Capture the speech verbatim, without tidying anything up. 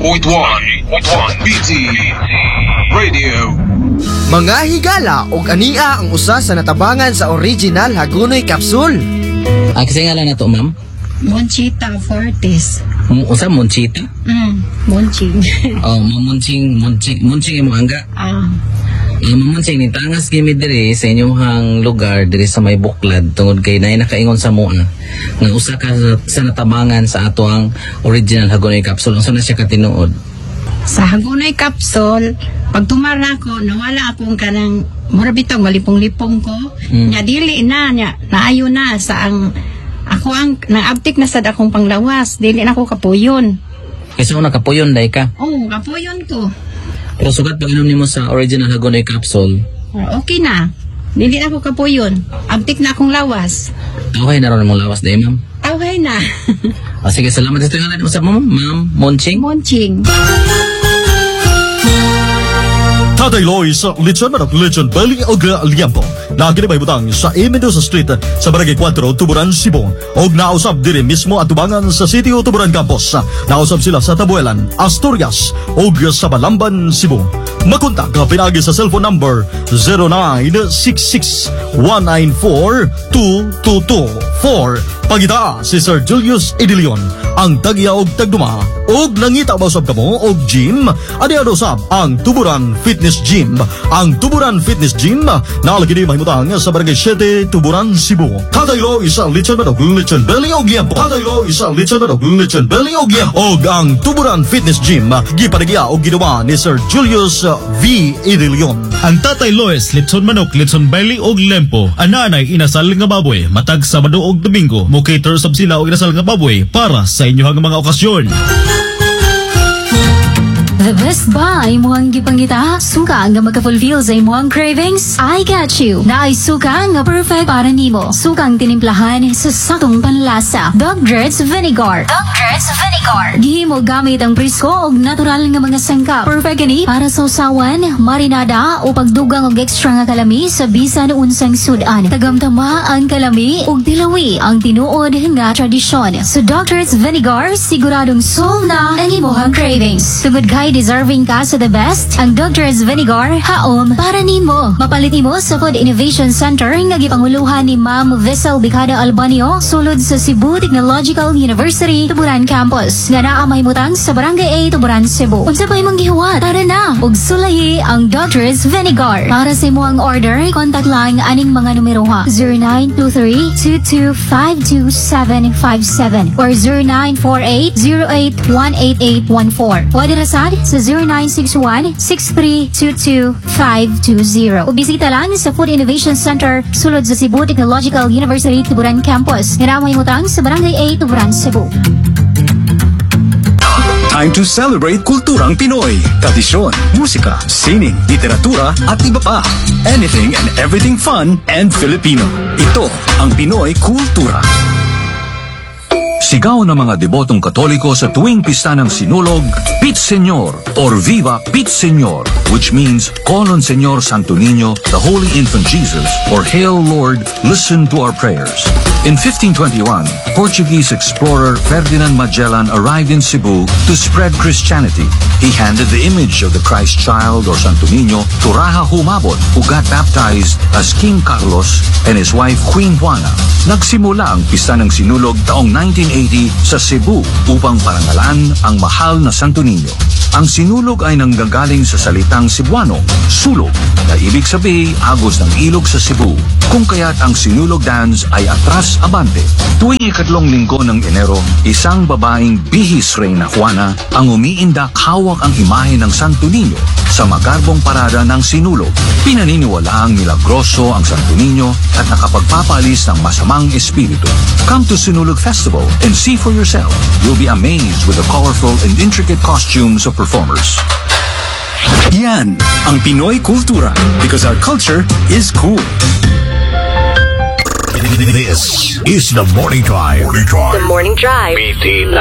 point one B T Radio. Mga higala og ania ang usa sa natabangan sa original Hagonoy Capsule. Ah, kasi nga lang na to, ma'am? Monchita Fortis. Um, usa, Monchita? Mm, Monching. Oh, Monching, Monching, Monching mo angga. Ah. Uh, Monching, ni tangas gimi diri sa inyong lugar diri sa may buklad tungod kay nay nakaingon sa mua nga usa ka sa, sa natabangan sa ato ang original Hagonoy Capsule. Unsa na siya katinuod? Sa Hagonoy Capsule, pag tumara ko, nawala akong kanang mura bitong malipong-lipong ko. Mm. Nya dili na, nya, naayo na sa ang ako ang naabtik na sad akong panglawas. Dili na ako kapuyon. Kasi una kapuyon day ka. Oh, kapuyon ko. Pero sugat pag inom nimo sa original Hagonoy Capsule, Oh, okay na. Dili na ako kapuyon. Abtik na akong lawas. okay na ron mong lawas day, ma'am. Okay na. Ah, sige, salamat sa tingala mo sa ma'am, ma'am Monching. Monching. Tatay Lois, Lechon Manok, Lechon Belly o Liampo. Lagi na may butang sa A. Mendoza Street sa Barangay four, Tuburan, Cebu. Og nausap dire mismo at tubangan sa City o Tuburan Campus. Nausap sila sa Tabuelan, Asturias og sa Balamban, Cebu. Makontak ka pinagi sa cellphone number zero nine six six one nine four two two two four. Pagita si Sir Julius Edilion, ang tagya og tagduma og nangita ba usab kamo og gym adi usab ang Tuburan Fitness Gym. Ang Tuburan Fitness Gym nalagi di mahimutang sa Barangay seven, Tuburan, Cebu. Tatay Lo isa Lechon Manok, Lechon Belly og Liampo. Tatay Lo isa Lechon Manok, Lechon Belly og Liampo. Og ang Tuburan Fitness Gym gipanagya og ginawa ni Sir Julius V. Edilion. Ang Tatay Lois, Lechon Manok, Lechon Belly og Lempo. Ananay inasal nga baboy matag Sabado og Domingo. Mo cater sab sila og inasal nga baboy para sa inyong mga okasyon. The Best Buy mo ang gipangita. Suka nga magka-fulfill sa imong cravings. I got you. Na ay suka nga perfect para nimo. Suka ang tinimplahan sa sakong panlasa. Dogger's Vinegar. Dogger's Vinegar. Gihimo gamit ang presko og natural nga mga sangkap. Perfect gani para sa usawan, marinada o pagdugang og extra nga kalami sa bisan unsang sudan. Tagamtama ang kalami ug dilawi ang tinuod nga tradisyon. Sa Dogger's Vinegar, siguradong solve na ang imong cravings. Tungod kay deserving ka sa the best, ang Dogger's Vinegar haom para nimo. Mapalit nimo sa Food Innovation Center nga gipanguluhan ni Ma'am Vessel Bicada Albanio sulod sa Cebu Technological University Tuburan Campus nga naa mahimutang sa Barangay eight, Tuburan, Cebu. Unsa pa imong gihuwat? Tara na ug sulayi ang Dogger's Vinegar. Para sa imong order, contact lang aning mga numero ha: zero nine two three two two five two seven five seven or zero nine four eight zero eight one eight eight one four. Pwede rasad sa zero nine six one six three two two five two zero. O bisita lang sa Food Innovation Center sulod sa Cebu Technological University Tuburan Campus. Hiramay Mutang sa Barangay eight, Tuburan, Cebu. Time to celebrate kulturang Pinoy. Tradisyon, musika, sining, literatura at iba pa. Anything and everything fun and Filipino. Ito ang Pinoy Kultura. Sigaw ng mga debotong Katoliko sa tuwing pista ng Sinulog, Pit Señor or Viva Pit Señor, which means call on Señor Santo Niño, the Holy Infant Jesus, or Hail Lord, listen to our prayers. In fifteen twenty-one, Portuguese explorer Ferdinand Magellan arrived in Cebu to spread Christianity. He handed the image of the Christ child or Santo Niño to Raja Humabon, who got baptized as King Carlos and his wife Queen Juana. Nagsimula ang pista ng Sinulog taong nineteen eighty sa Cebu upang parangalan ang mahal na Santo Niño. Ang Sinulog ay nanggagaling sa salitang Cebuano, sulog, na ibig sabihin agos ng ilog sa Cebu. Kung kaya't ang Sinulog dance ay atras abante. Tuwing ikatlong linggo ng Enero, isang babaeng bihis Reyna Juana ang umiindak hawak ang imahe ng Santo Niño sa magarbong parada ng Sinulog. Pinaniniwalaang milagroso ang Santo Niño at nakapagpapalis ng masamang espiritu. Come to Sinulog Festival and see for yourself. You'll be amazed with the colorful and intricate costumes of performers. Yan ang Pinoy Kultura, because our culture is cool. This is the Morning Drive. Morning Drive. The Morning Drive. B T